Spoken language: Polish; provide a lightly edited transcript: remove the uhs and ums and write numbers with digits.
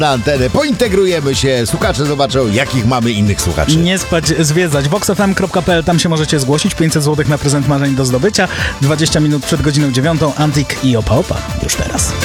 na antenę, pointegrujemy się, słuchacze zobaczą, jakich mamy innych słuchaczy. Nie spać, zwiedzać. voxfm.pl, tam się możecie zgłosić. 500 zł na prezent marzeń do zdobycia. 20 minut przed godziną 9. Antik i Opa Opa. Już teraz.